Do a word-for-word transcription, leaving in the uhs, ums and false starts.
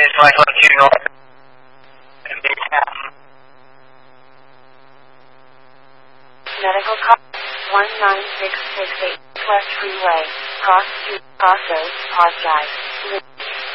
just like let you know. Medical call one nine six six eight West Freeway, Cross Street, Paso, Apologize.